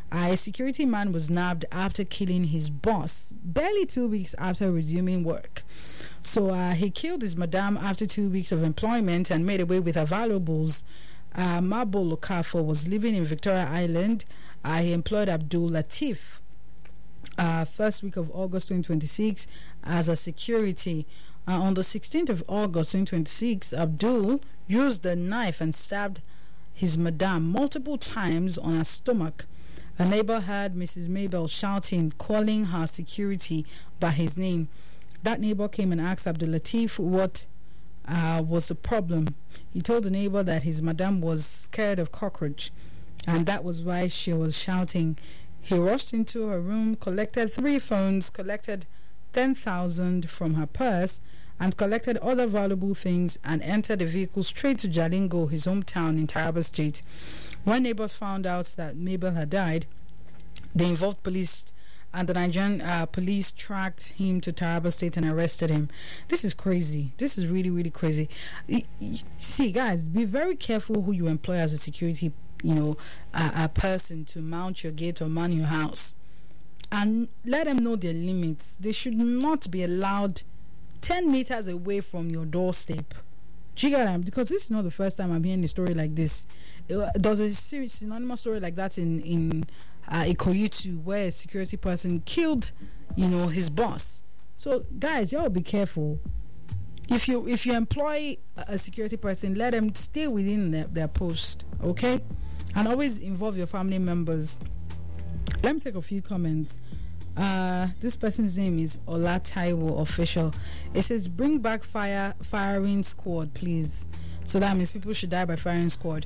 A security man was nabbed after killing his boss barely 2 weeks after resuming work. So he killed his madam after 2 weeks of employment and made away with her valuables. Mabo Lokafo was living in Victoria Island. He employed Abdul Latif first week of August 2026 as a security. On the 16th of August 2026, Abdul used a knife and stabbed his madam multiple times on her stomach. A neighbor heard Mrs. Mabel shouting, calling her security by his name. That neighbor came and asked Abdul Latif what was the problem. He told the neighbor that his madam was scared of cockroach, and that was why she was shouting. He rushed into her room, collected 3 phones, collected 10,000 from her purse, and collected other valuable things, and entered the vehicle straight to Jalingo, his hometown in Taraba State. When neighbors found out that Mabel had died, they involved police, and the Nigerian police tracked him to Taraba State and arrested him. This is crazy. This is really, really crazy. See, guys, be very careful who you employ as a security, a person to mount your gate or man your house. And let them know their limits. They should not be allowed 10 meters away from your doorstep. Because this is not the first time I'm hearing a story like this. There's a synonymous story like that in Ikoyitu, where a security person killed, his boss. So, guys, y'all be careful. If you employ a security person, let them stay within their post, okay? And always involve your family members. Let me take a few comments. This person's name is Ola Taiwo Official. It says, bring back firing squad, please. So that means people should die by firing squad.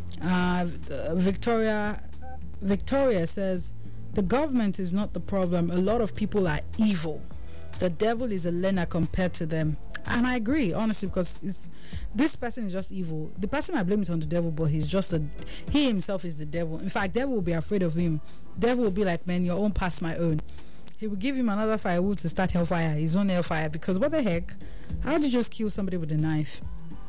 Victoria says, the government is not the problem. A lot of people are evil. The devil is a learner compared to them. And I agree, honestly, because this person is just evil. The person I blame it on the devil, but he himself is the devil. In fact, devil will be afraid of him. Devil will be like, man, your own past my own. He will give him another firewood to start hellfire, his own hellfire. Because what the heck? How did you just kill somebody with a knife?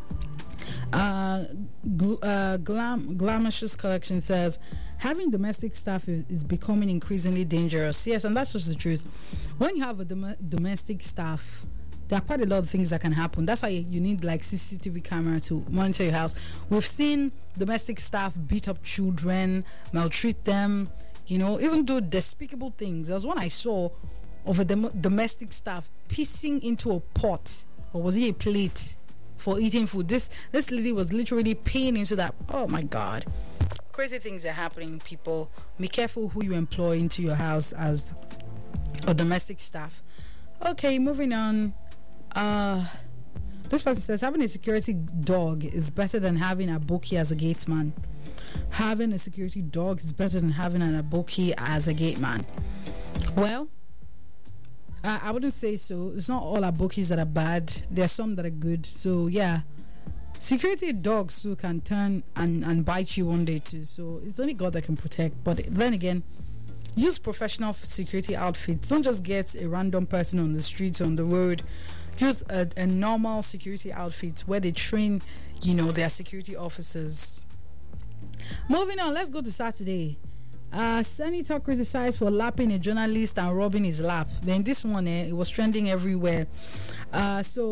Glamicious Collection says, having domestic staff is becoming increasingly dangerous. Yes, and that's just the truth. When you have a domestic staff, there are quite a lot of things that can happen. That's why you need like CCTV camera to monitor your house. We've seen domestic staff beat up children, maltreat them, even do despicable things. There was one I saw of a domestic staff pissing into a pot, or was it a plate, for eating food. This lady was literally peeing into that. Oh my God. Crazy things are happening, people. Be careful who you employ into your house as a domestic staff. Okay, moving on. This person says, having a security dog is better than having a bookie as a gateman. Having a security dog is better than having an aboki as a gateman. Well, I wouldn't say so. It's not all abokis that are bad. There are some that are good. So yeah, security dogs too can turn and bite you one day too. So it's only God that can protect. But then again, use professional security outfits. Don't just get a random person on the streets, on the road. Use a normal security outfit where they train, their security officers. Moving on, let's go to Saturday. Senator criticized for lapping a journalist and robbing his lap. Then this one, it was trending everywhere. There was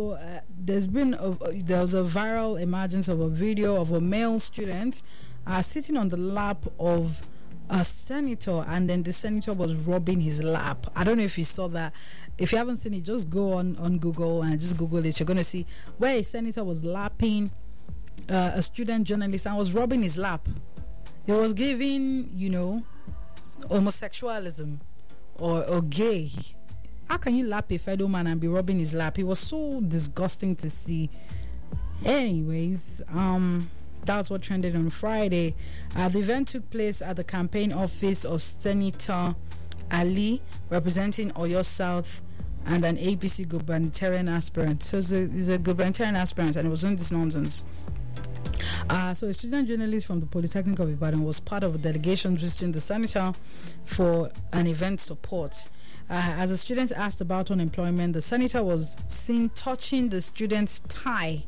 a viral emergence of a video of a male student sitting on the lap of a senator, and then the senator was rubbing his lap. I don't know if you saw that. If you haven't seen it, just go on Google and just Google it. You're going to see where a senator was lapping a student journalist and was rubbing his lap. It was giving, homosexualism or gay. How can you lap a fellow man and be rubbing his lap? It was so disgusting to see. Anyways, that's what trended on Friday. The event took place at the campaign office of Senator Ali, representing Oyo South, and an APC gubernatorial aspirant. So he's a gubernatorial aspirant, and it was doing this nonsense. So a student journalist from the Polytechnic of Ibadan was part of a delegation visiting the senator for an event support. As the students asked about unemployment, the senator was seen touching the student's tie.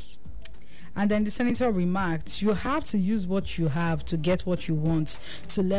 And then the senator remarked, you have to use what you have to get what you want, to leverage